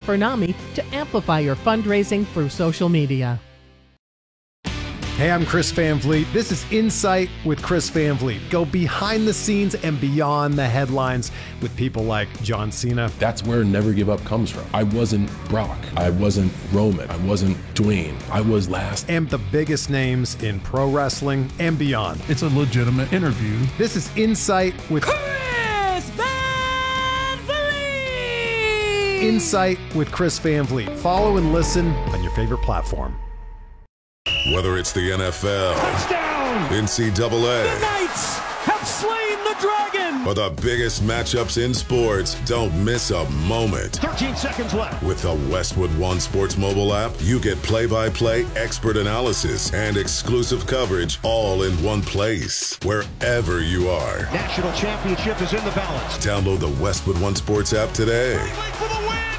for NAMI to amplify your fundraising through social media. Hey, I'm Chris Van Vliet. This is Insight with Chris Van Vliet. Go behind the scenes and beyond the headlines with people like John Cena. That's where Never Give Up comes from. I wasn't Brock. I wasn't Roman. I wasn't Dwayne. I was last. And the biggest names in pro wrestling and beyond. It's a legitimate interview. This is Insight with Chris Van Vliet! Insight with Chris Van Vliet. Follow and listen on your favorite platform. Whether it's the NFL, Touchdown! NCAA, The Knights have slain the dragon! or the biggest matchups in sports, don't miss a moment. 13 seconds left. With the Westwood One Sports mobile app, you get play-by-play expert analysis and exclusive coverage all in one place, wherever you are. National championship is in the balance. Download the Westwood One Sports app today. For the win!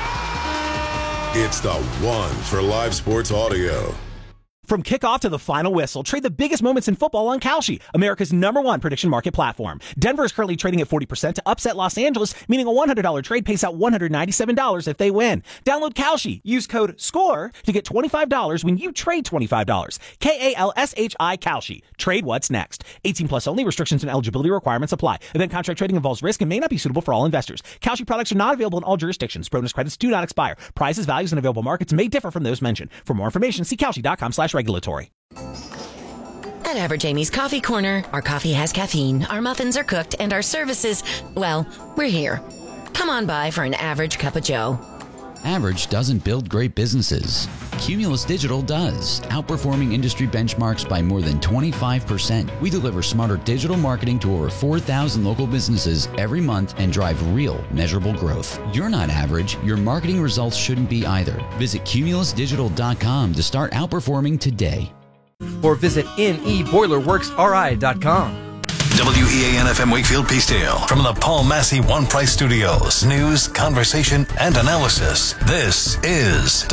Yeah! It's the one for live sports audio. From kickoff to the final whistle, trade the biggest moments in football on Kalshi, America's #1 prediction market platform. Denver is currently trading at 40% to upset Los Angeles, meaning a $100 trade pays out $197 if they win. Download Kalshi. Use code SCORE to get $25 when you trade $25. KALSHI Kalshi. Trade what's next. 18 plus only. Restrictions and eligibility requirements apply. Event contract trading involves risk and may not be suitable for all investors. Kalshi products are not available in all jurisdictions. Bonus credits do not expire. Prices, values, and available markets may differ from those mentioned. For more information, see Kalshi.com/regulatory. At Average Amy's Coffee Corner, our coffee has caffeine, our muffins are cooked, and our services, well, we're here. Come on by for an average cup of joe. Average doesn't build great businesses. Cumulus Digital does, outperforming industry benchmarks by more than 25%. We deliver smarter digital marketing to over 4,000 local businesses every month and drive real, measurable growth. You're not average. Your marketing results shouldn't be either. Visit cumulusdigital.com to start outperforming today. Or visit neboilerworksri.com. WEAN-FM Wakefield Peacedale from the Paul Massey One Price Studios. News, conversation, and analysis. This is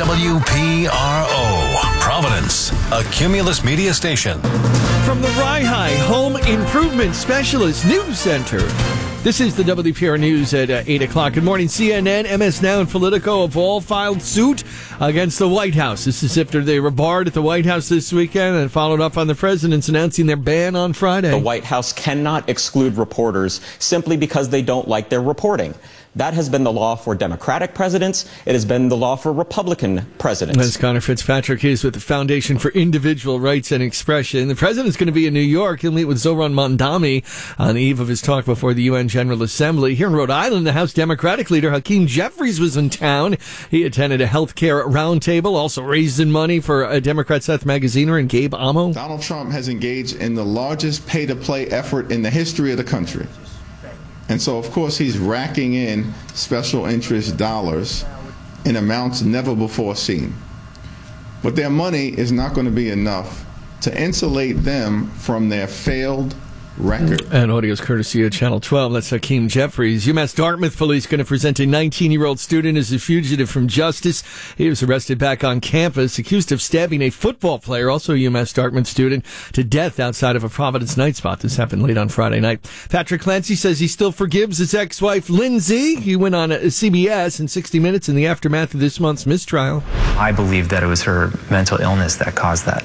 WPRO, Providence, a Cumulus media station. From the Rye Home Improvement Specialist News Center. This is the WPR News at 8 o'clock. Good morning. CNN, MS Now, and Politico have all filed suit against the White House. This is after they were barred at the White House this weekend and followed up on the president's announcing their ban on Friday. The White House cannot exclude reporters simply because they don't like their reporting. That has been the law for Democratic presidents. It has been the law for Republican presidents. As Connor Fitzpatrick is with the Foundation for Individual Rights and Expression. The president's going to be in New York. He'll meet with Zohran Mamdani on the eve of his talk before the UN General Assembly. Here in Rhode Island, the House Democratic leader Hakeem Jeffries was in town. He attended a health care roundtable, also raising money for Democrat Seth Magaziner and Gabe Amo. Donald Trump has engaged in the largest pay-to-play effort in the history of the country. And so, of course, he's racking in special interest dollars in amounts never before seen. But their money is not going to be enough to insulate them from their failed record. And audio is courtesy of Channel 12. That's Hakeem Jeffries. UMass Dartmouth police going to present a 19-year-old student as a fugitive from justice. He was arrested back on campus, accused of stabbing a football player, also a UMass Dartmouth student, to death outside of a Providence night spot. This happened late on Friday night. Patrick Clancy says he still forgives his ex-wife, Lindsay. He went on CBS in 60 Minutes in the aftermath of this month's mistrial. I believe that it was her mental illness that caused that.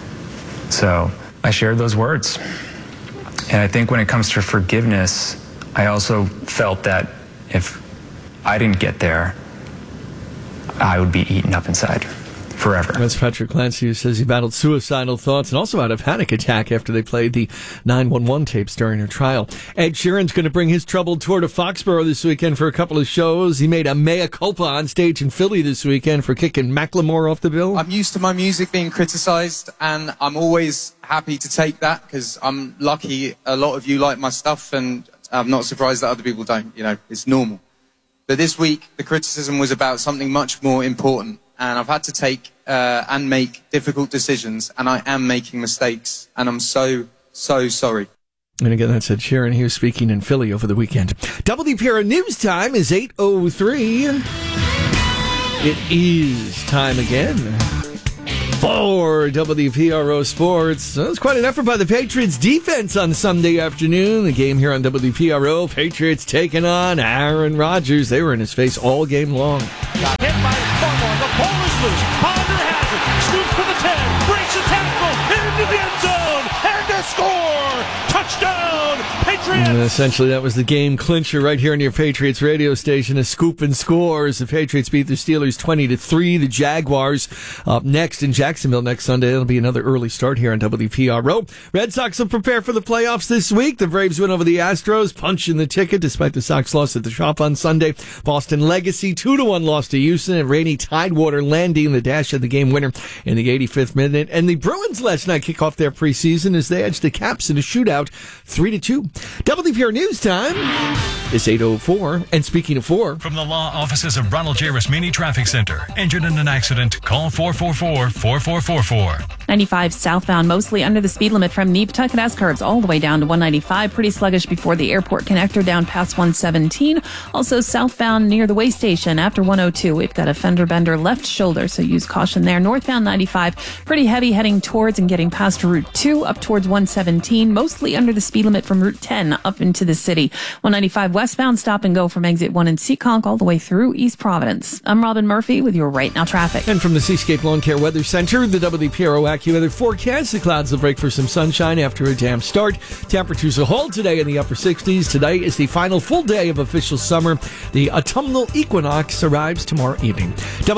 So I shared those words. And I think when it comes to forgiveness, I also felt that if I didn't get there, I would be eaten up inside forever. That's Patrick Clancy, who says he battled suicidal thoughts and also had a panic attack after they played the 911 tapes during her trial. Ed Sheeran's going to bring his troubled tour to Foxborough this weekend for a couple of shows. He made a mea culpa on stage in Philly this weekend for kicking Macklemore off the bill. I'm used to my music being criticised, and I'm always happy to take that because I'm lucky a lot of you like my stuff, and I'm not surprised that other people don't. You know, it's normal. But this week, the criticism was about something much more important. And I've had to take and make difficult decisions, and I am making mistakes, and I'm so sorry. And again, that's Ed Sheeran. He was speaking in Philly over the weekend. WPR News Time is 8:03. It is time again for WPRO Sports. That was quite an effort by the Patriots defense on Sunday afternoon. The game here on WPRO, Patriots taking on Aaron Rodgers. They were in his face all game long. Barmore, the ball is loose. Ponder has it. Scoops for the 10. Breaks the tackle. Into the end zone. And a score. Touchdown. Patriots. And essentially, that was the game clincher right here on your Patriots radio station. A scoop and scores. The Patriots beat the Steelers 20-3. The Jaguars up next in Jacksonville next Sunday. It'll be another early start here on WPRO. Red Sox will prepare for the playoffs this week. The Braves win over the Astros, punch in the ticket despite the Sox loss at the Shop on Sunday. Boston Legacy 2-1 loss to Houston, and Rainy Tidewater landing the dash of the game winner in the 85th minute. And the Bruins last night kick off their preseason as they edged the Caps in a shootout 3-2. WPR News Time is 8:04. And speaking of 4, from the law offices of Ronald J. Rasmini Traffic Center. Injured in an accident? Call 444-4444. 95 southbound, mostly under the speed limit from Neeptucket as curves all the way down to 195. Pretty sluggish before the airport connector down past 117. Also southbound near the way station after 102. We've got a fender bender left shoulder, so use caution there. Northbound 95, pretty heavy heading towards and getting past Route 2 up towards 117. Mostly under the speed limit from Route 10 up into the city. 195 westbound, stop and go from exit 1 in Seekonk all the way through East Providence. I'm Robin Murphy with your Right Now traffic. And from the Seascape Lawn Care Weather Center, the WPRO AccuWeather forecast. The clouds will break for some sunshine after a damp start. Temperatures will hold today in the upper 60s. Today is the final full day of official summer. The autumnal equinox arrives tomorrow evening.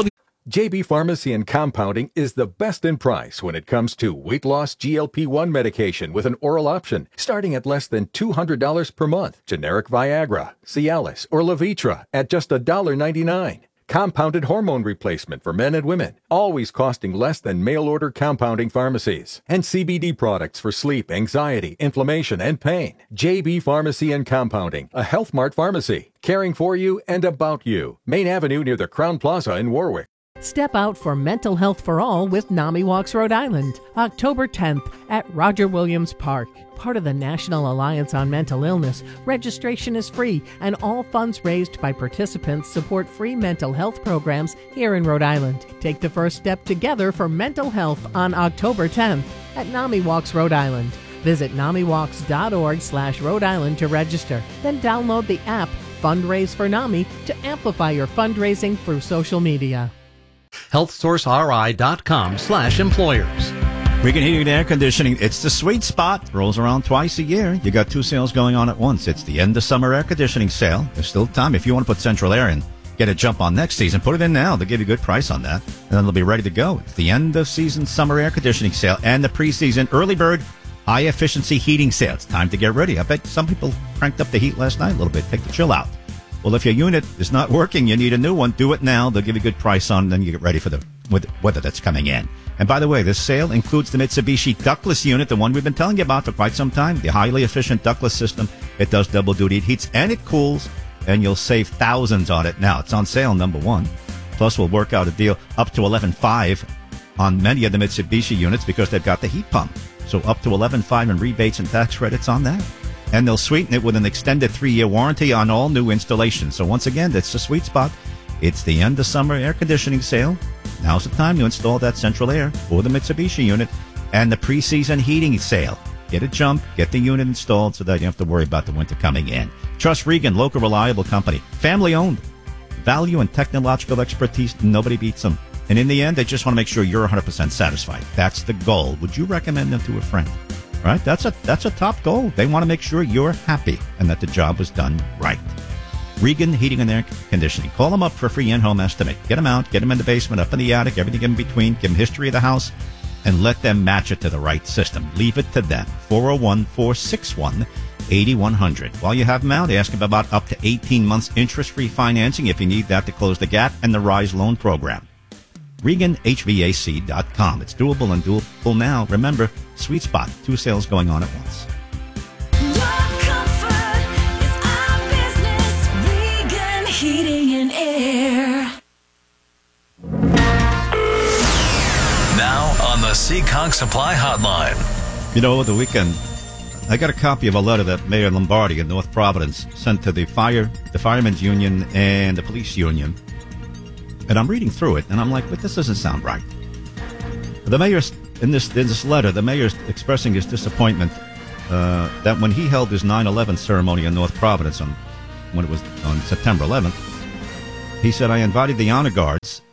JB Pharmacy and Compounding is the best in price when it comes to weight loss GLP-1 medication with an oral option, starting at less than $200 per month. Generic Viagra, Cialis, or Levitra at just $1.99. Compounded hormone replacement for men and women, always costing less than mail-order compounding pharmacies. And CBD products for sleep, anxiety, inflammation, and pain. JB Pharmacy and Compounding, a Health Mart pharmacy, caring for you and about you. Main Avenue near the Crown Plaza in Warwick. Step out for Mental Health for All with NAMI Walks Rhode Island, October 10th at Roger Williams Park. Part of the National Alliance on Mental Illness, registration is free, and all funds raised by participants support free mental health programs here in Rhode Island. Take the first step together for mental health on October 10th at NAMI Walks Rhode Island. Visit NAMIWalks.org/Rhode Island to register. Then download the app Fundraise for NAMI to amplify your fundraising through social media. HealthSourceRI.com/employers. Regan Heating and Air Conditioning, it's the sweet spot. Rolls around twice a year. You got 2 sales going on at once. It's the end of summer air conditioning sale. There's still time. If you want to put central air in, get a jump on next season, put it in now. They'll give you a good price on that, and then they'll be ready to go. It's the end of season summer air conditioning sale and the preseason early bird high efficiency heating sale. It's time to get ready. I bet some people cranked up the heat last night a little bit. Take the chill out. Well, if your unit is not working, you need a new one. Do it now. They'll give you a good price on it, and then you get ready for the weather that's coming in. And by the way, this sale includes the Mitsubishi ductless unit, the one we've been telling you about for quite some time, the highly efficient ductless system. It does double duty. It heats and it cools, and you'll save thousands on it. Now, it's on sale, number one. Plus, we'll work out a deal up to $11,500 on many of the Mitsubishi units because they've got the heat pump. So up to $11,500 in rebates and tax credits on that. And they'll sweeten it with an extended 3-year warranty on all new installations. So once again, that's the sweet spot. It's the end of summer air conditioning sale. Now's the time to install that central air or the Mitsubishi unit and the preseason heating sale. Get a jump, get the unit installed so that you don't have to worry about the winter coming in. Trust Regan, local reliable company. Family owned. Value and technological expertise, nobody beats them. And in the end, they just want to make sure you're 100% satisfied. That's the goal. Would you recommend them to a friend? Right? That's a top goal. They want to make sure you're happy and that the job was done right. Regan Heating and Air Conditioning. Call them up for a free in-home estimate. Get them out, get them in the basement, up in the attic, everything in between. Give them history of the house and let them match it to the right system. Leave it to them. 401-461-8100. While you have them out, ask them about up to 18 months interest-free financing if you need that to close the gap, and the RISE loan program. ReganHVAC.com. It's doable and doable now. Remember, sweet spot. 2 sales going on at once. Heating and Air. Now on the Seekonk Supply Hotline. You know, over the weekend, I got a copy of a letter that Mayor Lombardi in North Providence sent to the Firemen's Union and the Police Union. And I'm reading through it, and I'm like, but this doesn't sound right. The mayor, in this letter, the mayor's expressing his disappointment that when he held his 9/11 ceremony in North Providence when it was on September 11th, he said, I invited the honor guards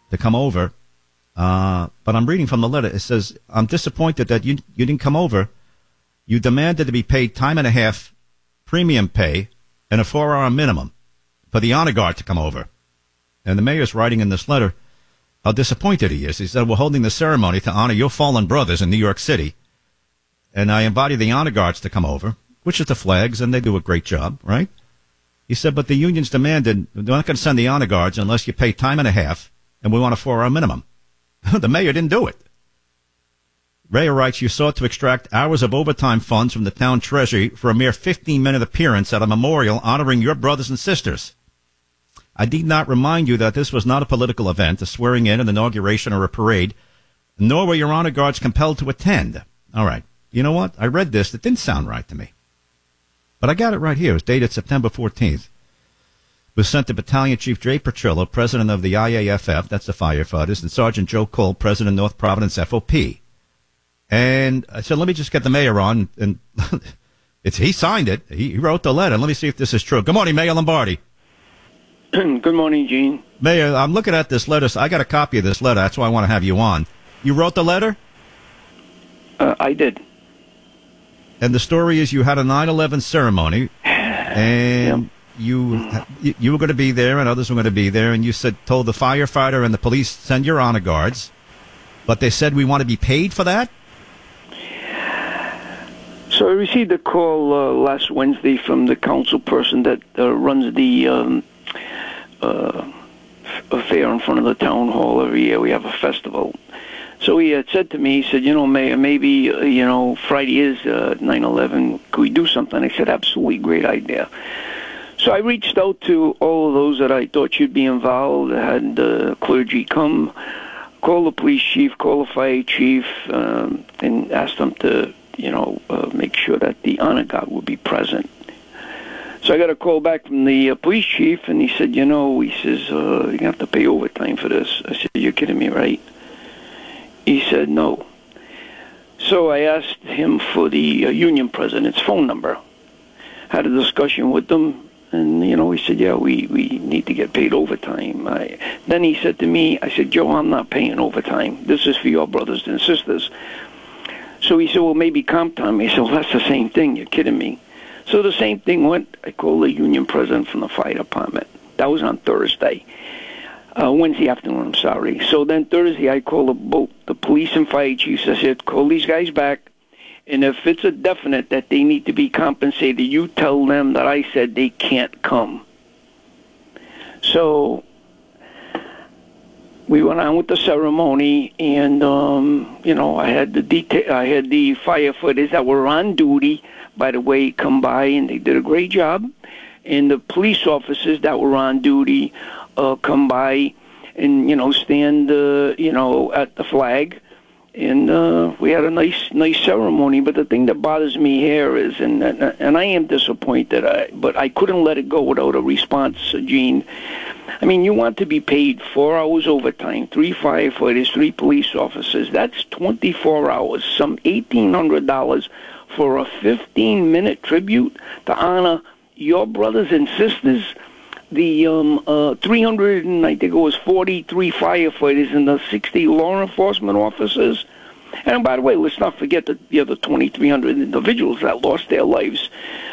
to come over. But I'm reading from the letter. It says, I'm disappointed that you didn't come over. You demanded to be paid time and a half premium pay and a 4-hour minimum for the honor guard to come over. And the mayor's writing in this letter how disappointed he is. He said, we're holding the ceremony to honor your fallen brothers in New York City. And I invited the honor guards to come over, which is the flags, and they do a great job, right? He said, but the unions demanded, they're not going to send the honor guards unless you pay time and a half, and we want a 4-hour minimum. The mayor didn't do it. Rea writes, you sought to extract hours of overtime funds from the town treasury for a mere 15-minute appearance at a memorial honoring your brothers and sisters. I need not remind you that this was not a political event, a swearing-in, an inauguration, or a parade, nor were your honor guards compelled to attend. All right. You know what? I read this. It didn't sound right to me. But I got it right here. It was dated September 14th. It was sent to Battalion Chief Jay Petrillo, president of the IAFF, that's the firefighters, and Sergeant Joe Cole, president of North Providence FOP. And I said, let me just get the mayor on. And he signed it. He wrote the letter. Let me see if this is true. Good morning, Mayor Lombardi. Good morning, Gene. Mayor, I'm looking at this letter. So I got a copy of this letter. That's why I want to have you on. You wrote the letter? I did. And the story is you had a 9/11 ceremony, and you were going to be there, and others were going to be there, and you told the firefighter and the police, send your honor guards, but they said we want to be paid for that? So I received a call last Wednesday from the council person that runs the affair in front of the town hall every year. We have a festival. So he had said to me, he said, Mayor, maybe, Friday is 9/11. Could we do something? I said, absolutely, great idea. So I reached out to all of those that I thought should be involved. I had the clergy come, call the police chief, call the fire chief, and asked them to, make sure that the honor guard would be present. So I got a call back from the police chief, and he said, he says, you're going to have to pay overtime for this. I said, you're kidding me, right? He said, no. So I asked him for the union president's phone number. Had a discussion with them, and, he said, yeah, we need to get paid overtime. Then he said to me, I said, Joe, I'm not paying overtime. This is for your brothers and sisters. So he said, well, maybe comp time. I said, well, that's the same thing. You're kidding me. So the same thing went. I called the union president from the fire department. That was on Thursday. Wednesday afternoon, I'm sorry. So then Thursday, I called both the police and fire chiefs. I said, call these guys back, and if it's a definite that they need to be compensated, you tell them that I said they can't come. So we went on with the ceremony, and I had the firefighters that were on duty, by the way, come by, and they did a great job. And the police officers that were on duty come by and, stand, at the flag. And we had a nice ceremony. But the thing that bothers me here is, and I am disappointed, but I couldn't let it go without a response, Gene. I mean, you want to be paid 4 hours overtime, 3 firefighters, 3 police officers. That's 24 hours, some $1,800 for a 15-minute tribute to honor your brothers and sisters, the 300 and I think it was 43 firefighters and the 60 law enforcement officers. And by the way, let's not forget the other 2,300 individuals that lost their lives,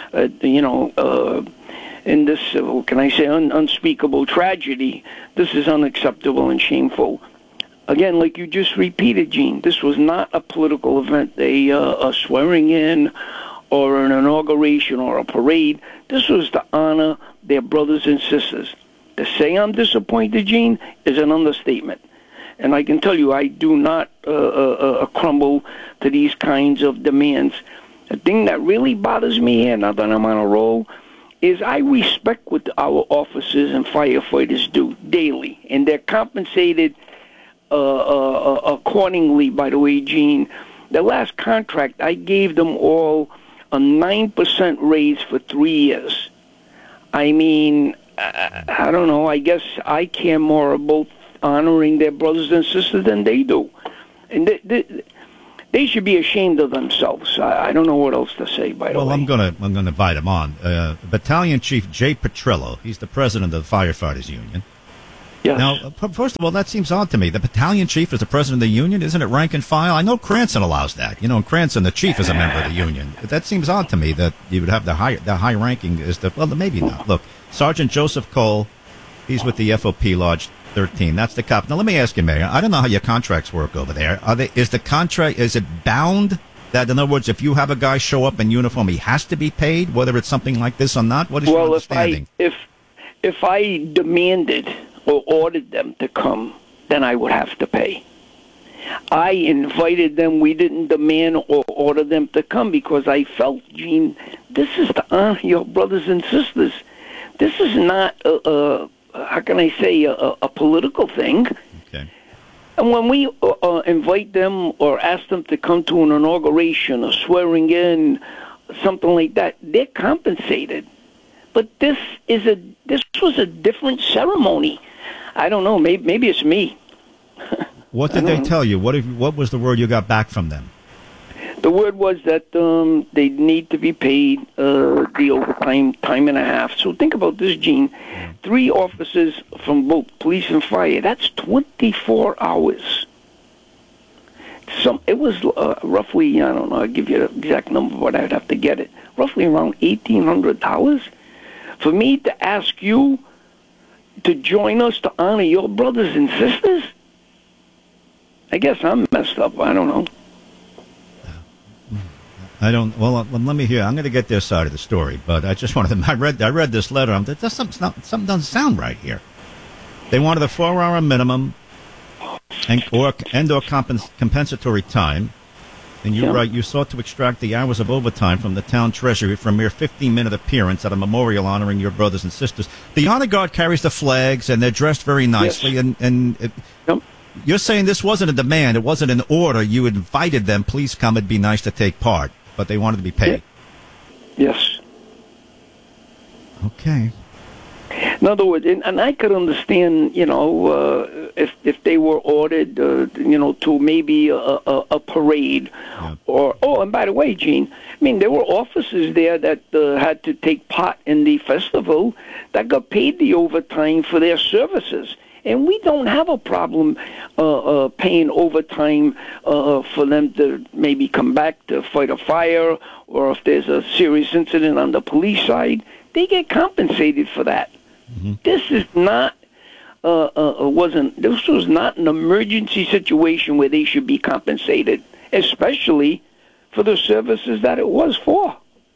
in this, can I say, unspeakable tragedy. This is unacceptable and shameful. Again, like you just repeated, Gene, this was not a political event, a swearing in or an inauguration or a parade. This was to honor their brothers and sisters. To say I'm disappointed, Gene, is an understatement. And I can tell you, I do not crumble to these kinds of demands. The thing that really bothers me here, now that I'm on a roll, is I respect what our officers and firefighters do daily, and they're compensated accordingly. By the way, Gene, the last contract, I gave them all a 9% raise for 3 years. I mean, I don't know, I guess I care more about honoring their brothers and sisters than they do. And they should be ashamed of themselves. I don't know what else to say, by the way. Well, I'm gonna invite him on. Battalion Chief Jay Petrillo, he's the president of the Firefighters Union. Yes. Now, first of all, that seems odd to me. The battalion chief is the president of the union. Isn't it rank and file? I know Cranston allows that. You know, in Cranston, the chief is a member of the union. But that seems odd to me that you would have the high ranking is the, well, maybe not. Look, Sergeant Joseph Cole, he's with the FOP Lodge 13. That's the cop. Now, let me ask you, Mayor, I don't know how your contracts work over there. Is the contract, is it bound that, in other words, if you have a guy show up in uniform, he has to be paid, whether it's something like this or not? What is your understanding? If I demanded or ordered them to come, then I would have to pay. I invited them. We didn't demand or order them to come because I felt, Gene, this is to honor your brothers and sisters. This is not, how can I say, a political thing. Okay. And when we invite them or ask them to come to an inauguration or swearing in, something like that, they're compensated. But this was a different ceremony. I don't know. Maybe it's me. What did they tell you? What was the word you got back from them? The word was that they need to be paid the overtime time and a half. So think about this, Gene. 3 officers from both police and fire. That's 24 hours. It was roughly, I don't know, I'll give you the exact number, but I'd have to get it. Roughly around $1,800. For me to ask you to join us to honor your brothers and sisters? I guess I'm messed up. I don't know. Well, let me hear. I'm going to get their side of the story, but I just wanted to. I read this letter. Something doesn't sound right here. They wanted a 4-hour minimum and/or compensatory time. And you write, you sought to extract the hours of overtime from the town treasury for a mere 15-minute appearance at a memorial honoring your brothers and sisters. The honor guard carries the flags, and they're dressed very nicely. Yes. You're saying this wasn't a demand. It wasn't an order. You invited them, please come. It'd be nice to take part. But they wanted to be paid. Yes. Okay. In other words, and I could understand, if they were ordered, to maybe a parade, and by the way, Gene, I mean, there were officers there that had to take part in the festival that got paid the overtime for their services. And we don't have a problem paying overtime for them to maybe come back to fight a fire, or if there's a serious incident on the police side, they get compensated for that. Mm-hmm. This is not this was not an emergency situation where they should be compensated, especially for the services that it was for.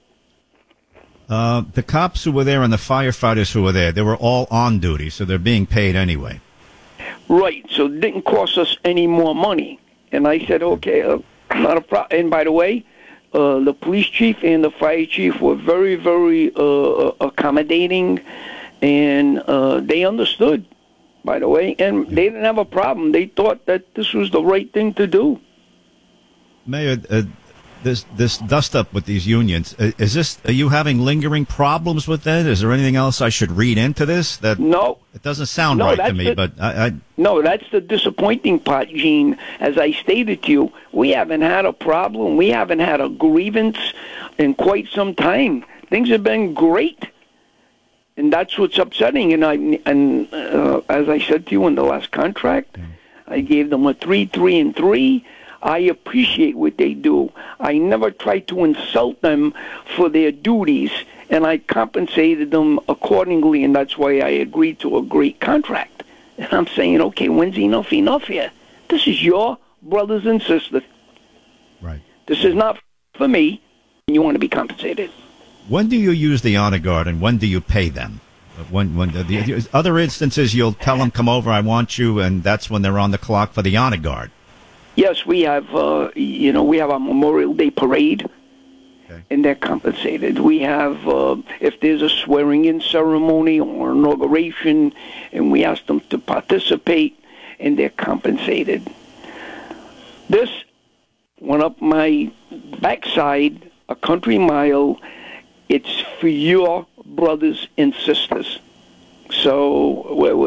The cops who were there and the firefighters who were there, they were all on duty, so they're being paid anyway. Right, so it didn't cost us any more money. And I said, okay, not a problem. And by the way, the police chief and the fire chief were very, very accommodating, and they understood, by the way, and they didn't have a problem. They thought that this was the right thing to do. Mayor, this dust up with these unions, are you having lingering problems with that? Is there anything else I should read into this? No. It doesn't sound right to me, but No, that's the disappointing part, Gene. As I stated to you, we haven't had a problem. We haven't had a grievance in quite some time. Things have been great. And that's what's upsetting. And as I said to you in the last contract, I gave them a 3, 3, and 3. I appreciate what they do. I never try to insult them for their duties, and I compensated them accordingly, and that's why I agreed to a great contract. And I'm saying, okay, when's enough here? This is your brothers and sisters. Right. This is not for me, and you want to be compensated. When do you use the honor guard, and when do you pay them? When the other instances, you'll tell them, come over, I want you, and that's when they're on the clock for the honor guard. Yes, we have, we have our Memorial Day parade, and they're compensated. We have, if there's a swearing-in ceremony or inauguration, and we ask them to participate, and they're compensated. This went up my backside a country mile. It's for your brothers and sisters. So,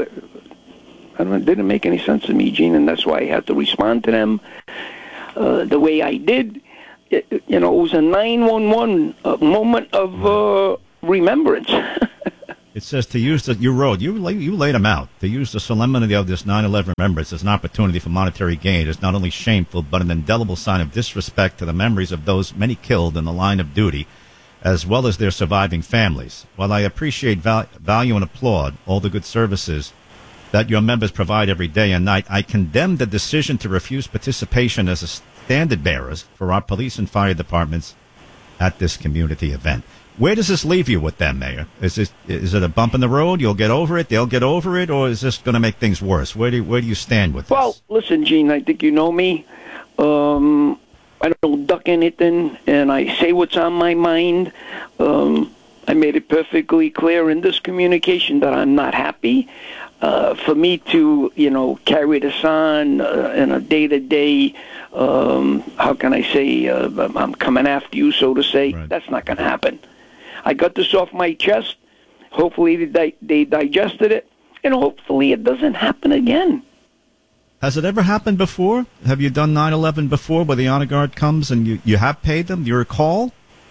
it didn't make any sense to me, Gene, and that's why I had to respond to them the way I did. It was a 911 moment of remembrance. It says to use you laid them out. To use the solemnity of this 9/11 remembrance as an opportunity for monetary gain is not only shameful, but an indelible sign of disrespect to the memories of those many killed in the line of duty, as well as their surviving families. While I appreciate, value, and applaud all the good services that your members provide every day and night, I condemn the decision to refuse participation as a standard bearers for our police and fire departments at this community event. Where does this leave you with them, Mayor? Is it a bump in the road? You'll get over it, they'll get over it, or is this going to make things worse? Where do you stand with this? Well, listen, Gene, I think you know me. I don't duck anything, and I say what's on my mind. I made it perfectly clear in this communication that I'm not happy. For me to, carry this on in a day-to-day, how can I say, I'm coming after you, so to say, That's not going to happen. I got this off my chest. Hopefully they digested it, and hopefully it doesn't happen again. Has it ever happened before? Have you done 9/11 before where the honor guard comes and you have paid them? Do you recall?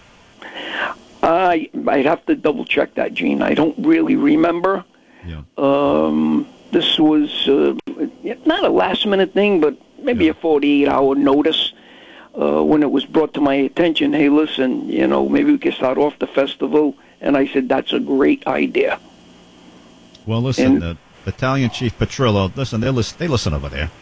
I'd have to double-check that, Gene. I don't really remember. Yeah. This was not a last-minute thing, but maybe a 48-hour notice when it was brought to my attention. Hey, listen, maybe we could start off the festival. And I said, that's a great idea. Well, listen, the Battalion Chief Petrillo, listen, they listen over there.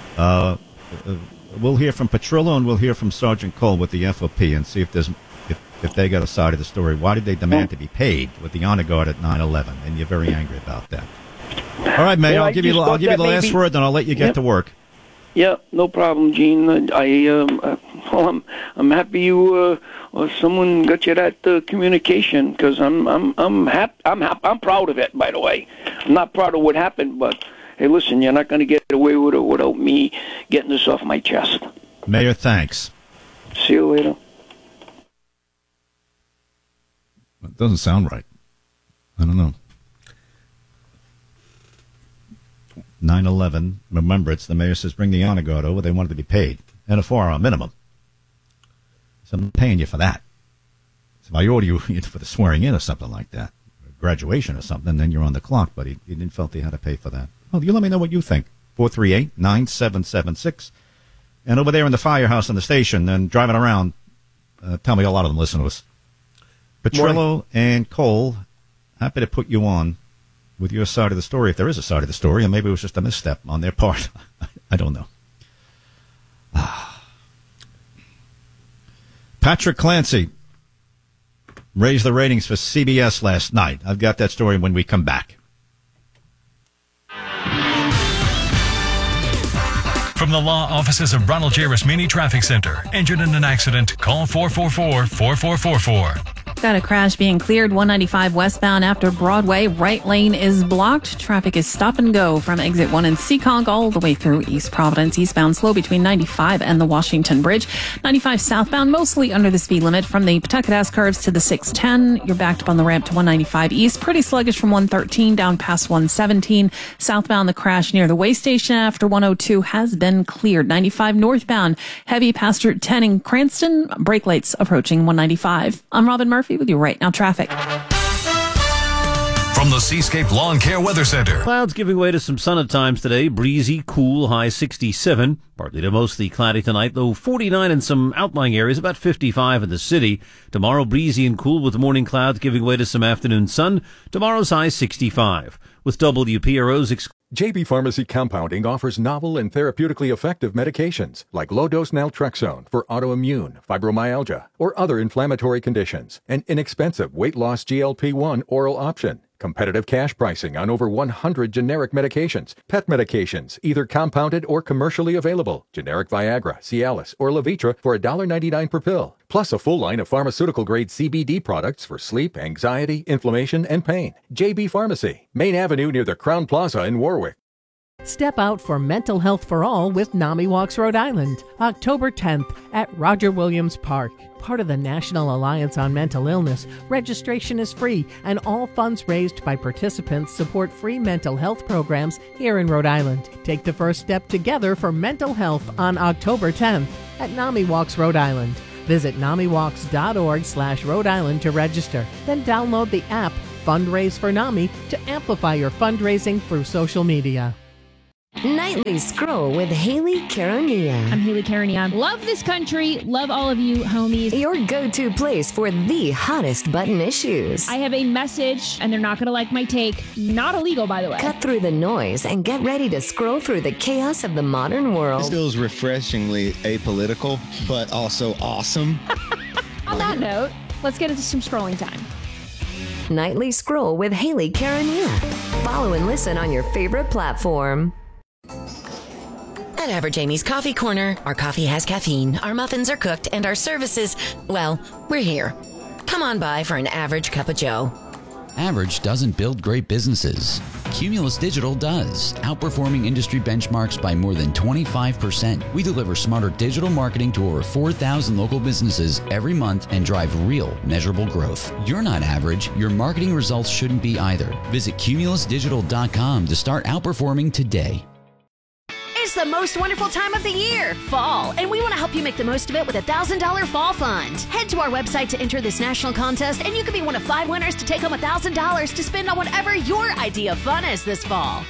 We'll hear from Petrillo and we'll hear from Sergeant Cole with the FOP and see if they got a side of the story. Why did they demand to be paid with the honor guard at 9/11? And you're very angry about that. All right, Mayor, I'll give you the last word, then I'll let you get to work. Yeah, no problem, Gene. I'm happy you or someone got you that communication, because I'm proud of it. By the way, I'm not proud of what happened, but hey, listen, you're not going to get away with it without me getting this off my chest. Mayor, thanks. See you later. It doesn't sound right. I don't know. 9/11, remembrance, the mayor says, bring the honor guard over. They wanted to be paid. And a 4-hour minimum. So I'm paying you for that. So if I order you for the swearing in or something like that, or graduation or something, then you're on the clock. But he didn't felt he had to pay for that. Well, you let me know what you think. 438-9776. And over there in the firehouse on the station and driving around, tell me a lot of them listen to us. Petrillo and Cole, happy to put you on with your side of the story, if there is a side of the story, and maybe it was just a misstep on their part. I don't know. Patrick Clancy raised the ratings for CBS last night. I've got that story when we come back. From the law offices of Ronald J. Rasmini Traffic Center. Injured in an accident? Call 444-4444. Got a crash being cleared 195 westbound after Broadway. Right lane is blocked. Traffic is stop and go from exit 1 in Seekonk all the way through East Providence. Eastbound slow between 95 and the Washington Bridge. 95 southbound mostly under the speed limit from the Pawtucket curves to the 610. You're backed up on the ramp to 195 east. Pretty sluggish from 113 down past 117. Southbound, the crash near the way station after 102 has been cleared. 95 northbound, heavy past Route 10 in Cranston. Brake lights approaching 195. I'm Robin Murphy with you right now traffic. From the Seascape Lawn Care Weather Center. Clouds giving way to some sun at times today. Breezy, cool, high 67. Partly to mostly cloudy tonight, though 49 in some outlying areas, about 55 in the city. Tomorrow, breezy and cool with morning clouds giving way to some afternoon sun. Tomorrow's high 65. With WPRO's JB Pharmacy Compounding offers novel and therapeutically effective medications like low-dose naltrexone for autoimmune, fibromyalgia, or other inflammatory conditions. An inexpensive weight-loss GLP-1 oral option. Competitive cash pricing on over 100 generic medications. Pet medications, either compounded or commercially available. Generic Viagra, Cialis, or Levitra for $1.99 per pill. Plus a full line of pharmaceutical-grade CBD products for sleep, anxiety, inflammation, and pain. JB Pharmacy, Main Avenue near the Crown Plaza in Warwick. Step out for mental health for all with NAMI Walks Rhode Island, October 10th at Roger Williams Park. Part of the National Alliance on Mental Illness, registration is free and all funds raised by participants support free mental health programs here in Rhode Island. Take the first step together for mental health on October 10th at NAMI Walks Rhode Island. Visit NAMIWalks.org/Rhode Island to register. Then download the app Fundraise for NAMI to amplify your fundraising through social media. Nightly Scroll with Haley Caronia. I'm Haley Caronia. Love this country. Love all of you, homies. Your go-to place for the hottest button issues. I have a message, and they're not going to like my take. Not illegal, by the way. Cut through the noise and get ready to scroll through the chaos of the modern world. This feels refreshingly apolitical, but also awesome. On that note, let's get into some scrolling time. Nightly Scroll with Haley Caronia. Follow and listen on your favorite platform. At Average Amy's Coffee Corner, our coffee has caffeine, our muffins are cooked, and our services, well, we're here. Come on by for an average cup of joe. Average doesn't build great businesses. Cumulus Digital does, outperforming industry benchmarks by more than 25%. We deliver smarter digital marketing to over 4,000 local businesses every month and drive real, measurable growth. You're not average. Your marketing results shouldn't be either. Visit cumulusdigital.com to start outperforming today. It's the most wonderful time of the year, fall, and we want to help you make the most of it with a $1,000 fall fund. Head to our website to enter this national contest, and you could be one of 5 winners to take home $1,000 to spend on whatever your idea of fun is this fall.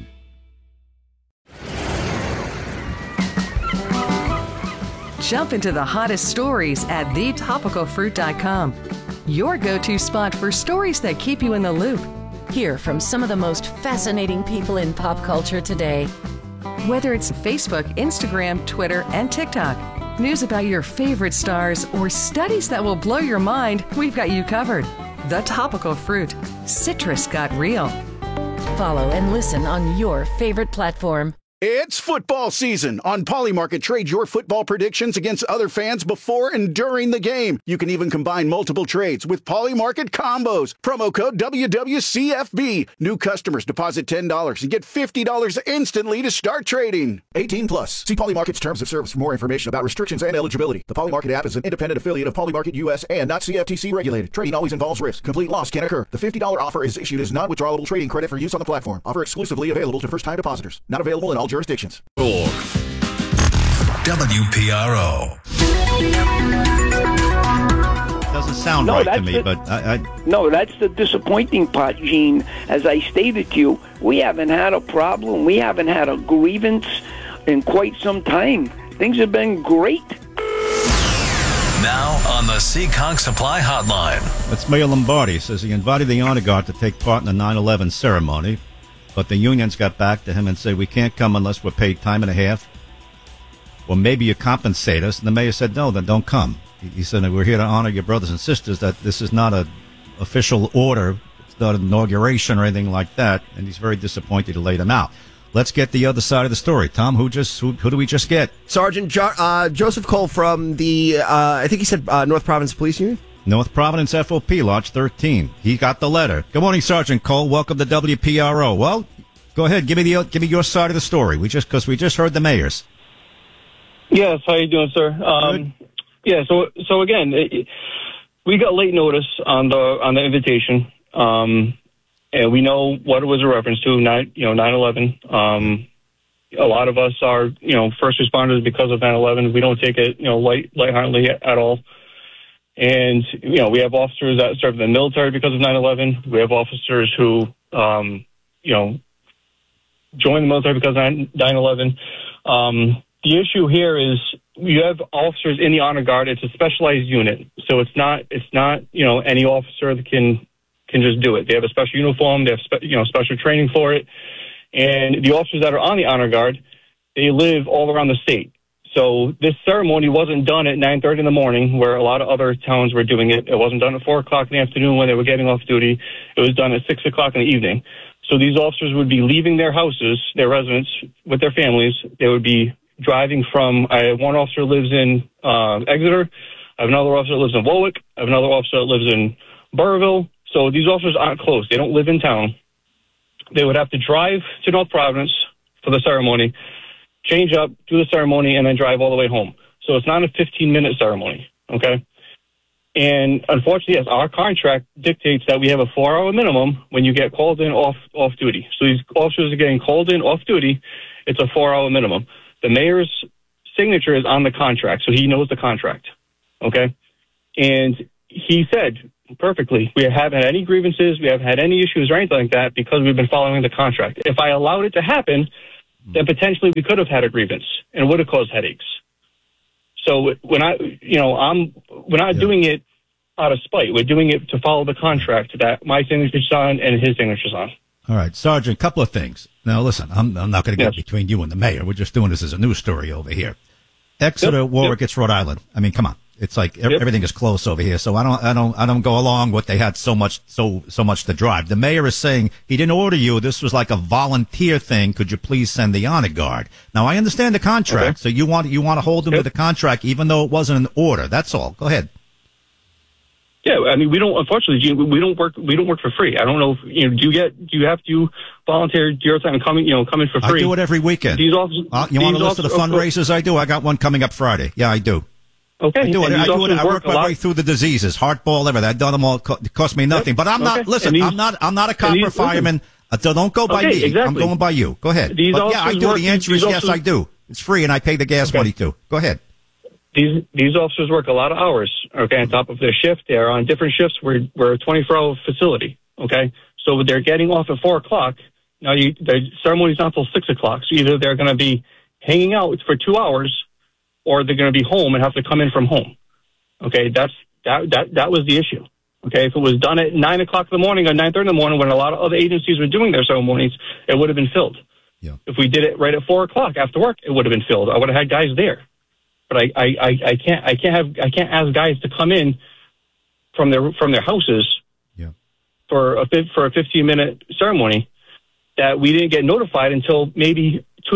Jump into the hottest stories at thetopicalfruit.com. Your go-to spot for stories that keep you in the loop. Hear from some of the most fascinating people in pop culture today. Whether it's Facebook, Instagram, Twitter, and TikTok, news about your favorite stars, or studies that will blow your mind, we've got you covered. The Topical Fruit. Citrus got real. Follow and listen on your favorite platform. It's football season. On Polymarket, trade your football predictions against other fans before and during the game. You can even combine multiple trades with Polymarket combos. Promo code WWCFB. New customers deposit $10 and get $50 instantly to start trading. 18 plus. See Polymarket's terms of service for more information about restrictions and eligibility. The Polymarket app is an independent affiliate of Polymarket US and not CFTC regulated. Trading always involves risk. Complete loss can occur. The $50 offer is issued as non-withdrawable trading credit for use on the platform. Offer exclusively available to first-time depositors. Not available in all jurisdictions. WPRO. Doesn't sound right to me, but No, that's the disappointing part, Gene. As I stated to you, we haven't had a problem. We haven't had a grievance in quite some time. Things have been great. Now on the Seekonk Supply Hotline. That's Mayor Lombardi. Says he invited the honor guard to take part in the 9/11 ceremony, but the unions got back to him and said, we can't come unless we're paid time and a half. Well, maybe you compensate us. And the mayor said, no, then don't come. He said, we're here to honor your brothers and sisters, that this is not an official order. It's not an inauguration or anything like that. And he's very disappointed to lay them out. Let's get the other side of the story. Tom, who do we just get? Sergeant Joseph Cole from the, I think he said North Providence Police Union? North Providence FOP, Lodge 13. He got the letter. Good morning, Sergeant Cole. Welcome to WPRO. Well, go ahead. Give me your side of the story. We just heard the mayor's. Yes. How you doing, sir? Yeah. So again, we got late notice on the invitation, and we know what it was a reference to. 9/11. A lot of us are first responders because of 9/11. We don't take it lightheartedly at all. And, we have officers that serve in the military because of 9/11. We have officers who, joined the military because of 9/11. The issue here is you have officers in the honor guard. It's a specialized unit. So it's not, any officer that can just do it. They have a special uniform. They have, special training for it. And the officers that are on the honor guard, they live all around the state. So this ceremony wasn't done at 9:30 in the morning, where a lot of other towns were doing it. It wasn't done at 4 o'clock in the afternoon when they were getting off duty. It was done at 6 o'clock in the evening. So these officers would be leaving their houses, their residence, with their families. They would be driving from, one officer lives in Exeter. I have another officer that lives in Warwick. I have another officer that lives in Burrillville. So these officers aren't close. They don't live in town. They would have to drive to North Providence for the ceremony, change up, do the ceremony, and then drive all the way home. So it's not a 15-minute ceremony, okay? And unfortunately, yes, our contract dictates that we have a 4-hour minimum when you get called in off duty. So these officers are getting called in off duty. It's a 4-hour minimum. The mayor's signature is on the contract, so he knows the contract, okay? And he said, perfectly. We haven't had any grievances. We haven't had any issues or anything like that because we've been following the contract. If I allowed it to happen, then potentially we could have had a grievance and it would have caused headaches. So we're not doing it out of spite. We're doing it to follow the contract that my signature's on and his signature's on. All right, Sergeant, a couple of things. Now, listen, I'm not going to get between you and the mayor. We're just doing this as a news story over here. Exeter, Warwick, it's Rhode Island. I mean, come on. It's like everything is close over here. So I don't go along with they had so much to drive. The mayor is saying he didn't order you. This was like a volunteer thing. Could you please send the honor guard? Now, I understand the contract. So you want to hold him to the contract even though it wasn't an order. That's all. Go ahead. Yeah, I mean, we don't. Unfortunately, Gene, we don't work for free. I don't know. If, do you have to volunteer your time and come in for free? I do it every weekend. You want a list of the fundraisers I do? I got one coming up Friday. Yeah, I do. Okay. I do it. I work my way through the diseases, heart ball, everything. I've done them all. It cost me nothing. But I'm not. Listen, I'm not a copper fireman. Don't go by me. Exactly. I'm going by you. Go ahead. I do. The answer is yes, I do. It's free, and I pay the gas money too. Go ahead. These officers work a lot of hours, okay, on top of their shift. They're on different shifts. We're a 24-hour facility, okay? So they're getting off at 4 o'clock. Now, the ceremony's not until 6 o'clock. So either they're going to be hanging out for 2 hours or they're going to be home and have to come in from home, okay? That was the issue, okay? If it was done at 9 o'clock in the morning or 9:30 in the morning when a lot of other agencies were doing their ceremonies, it would have been filled. Yeah. If we did it right at 4 o'clock after work, it would have been filled. I would have had guys there. But I can't ask guys to come in from their houses for a 15-minute ceremony that we didn't get notified until maybe 2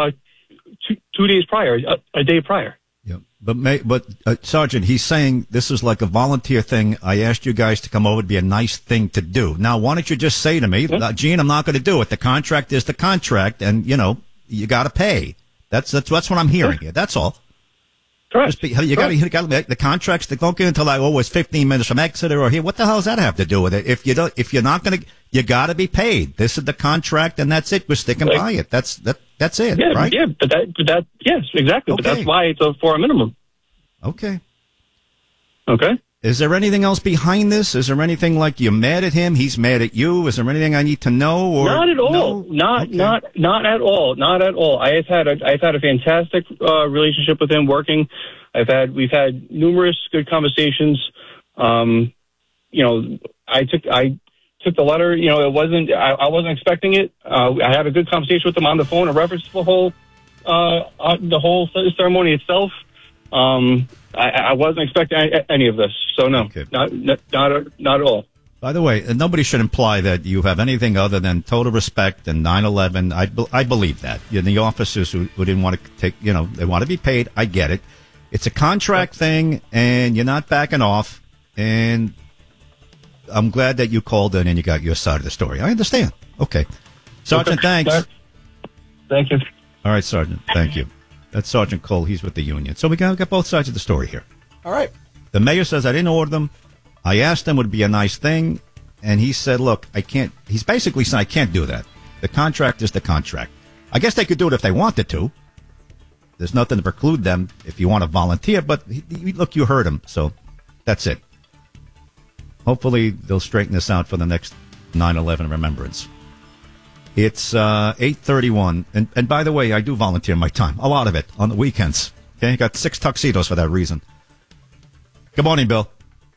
days prior, a day prior. Yeah, but Sergeant, he's saying this is like a volunteer thing. I asked you guys to come over. It'd be a nice thing to do. Now, why don't you just say to me, Gene, I'm not going to do it. The contract is the contract, and you got to pay. That's what I'm hearing here. That's all. Correct. You got to the contracts that don't get until it's 15 minutes from Exeter or here. What the hell does that have to do with it? If you're not going to, you got to be paid. This is the contract, and that's it. We're sticking by it. That's it. Yeah, right? Yeah, but that yes, exactly. Okay. But that's why it's for a minimum. Okay. Okay. Is there anything else behind this? Is there anything like you're mad at him? He's mad at you? Is there anything I need to know? Or not at all. No? Not at all. Not at all. I've had a fantastic relationship with him working. We've had numerous good conversations. I took the letter. I wasn't expecting it. I had a good conversation with him on the phone in reference to the whole ceremony itself. I wasn't expecting any of this, so no, okay. not at all. By the way, nobody should imply that you have anything other than total respect and 9/11. I believe that. The officers who didn't want to take, they want to be paid. I get it. It's a contract thing, and you're not backing off. And I'm glad that you called in and you got your side of the story. I understand. Okay, Sergeant, thanks. Thank you. All right, Sergeant, thank you. That's Sergeant Cole. He's with the union. So we got both sides of the story here. All right. The mayor says, I didn't order them. I asked him would it be a nice thing. And he said, look, I can't. He's basically saying, I can't do that. The contract is the contract. I guess they could do it if they wanted to. There's nothing to preclude them if you want to volunteer. But look, you heard him. So that's it. Hopefully they'll straighten this out for the next 9/11 remembrance. It's 8:31, and by the way, I do volunteer my time, a lot of it, on the weekends. Okay, got 6 tuxedos for that reason. Good morning, Bill.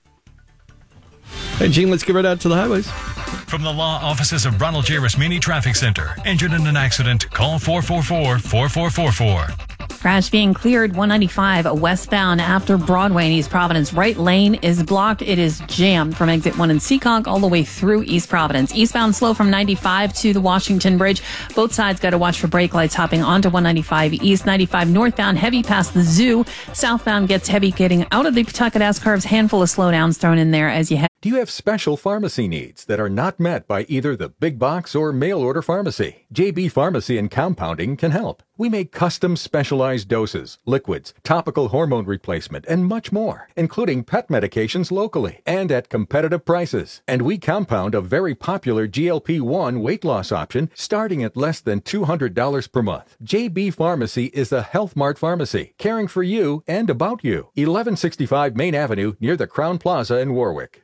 Hey, Gene, let's get right out to the highways. From the law offices of Ronald J. Rasmini Traffic Center. Injured in an accident? Call 444-4444. Crash being cleared 195 westbound after Broadway in East Providence. Right lane is blocked. It is jammed from exit 1 in Seekonk all the way through East Providence. Eastbound slow from 95 to the Washington Bridge. Both sides got to watch for brake lights hopping onto 195 East. 95 northbound heavy past the zoo. Southbound gets heavy getting out of the Pawtucket curves. Handful of slowdowns thrown in there as you head. Do you have special pharmacy needs that are not met by either the big box or mail order pharmacy? JB Pharmacy and Compounding can help. We make custom specialized doses, liquids, topical hormone replacement, and much more, including pet medications locally and at competitive prices. And we compound a very popular GLP-1 weight loss option starting at less than $200 per month. JB Pharmacy is a Health Mart pharmacy, caring for you and about you. 1165 Main Avenue near the Crown Plaza in Warwick.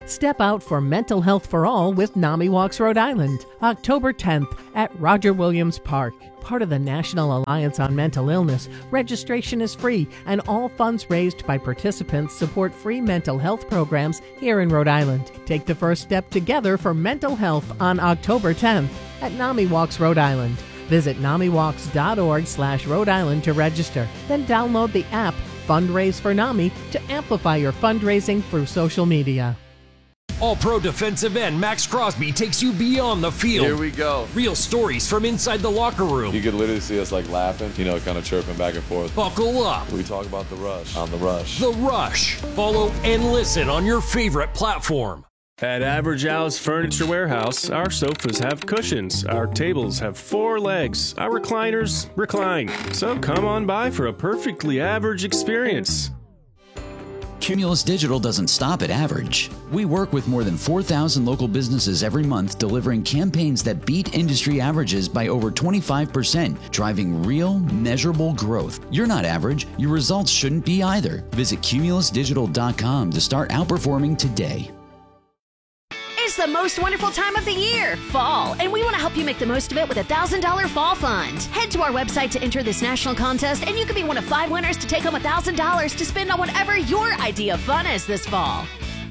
Step out for mental health for all with NAMI Walks Rhode Island, October 10th at Roger Williams Park. Part of the National Alliance on Mental Illness, registration is free and all funds raised by participants support free mental health programs here in Rhode Island. Take the first step together for mental health on October 10th at NAMI Walks Rhode Island. Visit NAMIWalks.org/Rhode Island to register. Then download the app Fundraise for NAMI to amplify your fundraising through social media. All-Pro defensive end Max Crosby takes you beyond the field. Here we go. Real stories from inside the locker room. You could literally see us like laughing, kind of chirping back and forth. Buckle up. We talk about The Rush on The Rush. The Rush. Follow and listen on your favorite platform. At Average Al's Furniture Warehouse, our sofas have cushions, our tables have 4 legs, our recliners recline. So come on by for a perfectly average experience. Cumulus Digital doesn't stop at average. We work with more than 4,000 local businesses every month, delivering campaigns that beat industry averages by over 25%, driving real, measurable growth. You're not average. Your results shouldn't be either. Visit cumulusdigital.com to start outperforming today. It's the most wonderful time of the year, fall, and we want to help you make the most of it with a $1,000 fall fund. Head to our website to enter this national contest, and you could be one of 5 winners to take home $1,000 to spend on whatever your idea of fun is this fall.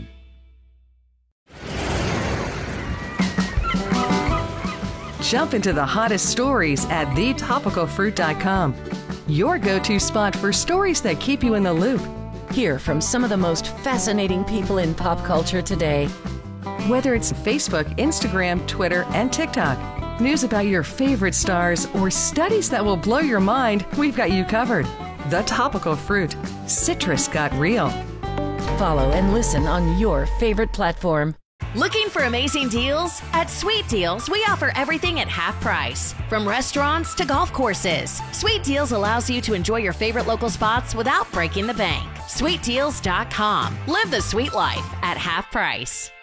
Jump into the hottest stories at thetopicalfruit.com. Your go-to spot for stories that keep you in the loop. Hear from some of the most fascinating people in pop culture today. Whether it's Facebook, Instagram, Twitter, and TikTok, news about your favorite stars, or studies that will blow your mind, we've got you covered. The Topical Fruit. Citrus got real. Follow and listen on your favorite platform. Looking for amazing deals? At Sweet Deals, we offer everything at half price. From restaurants to golf courses, Sweet Deals allows you to enjoy your favorite local spots without breaking the bank. SweetDeals.com. Live the sweet life at half price.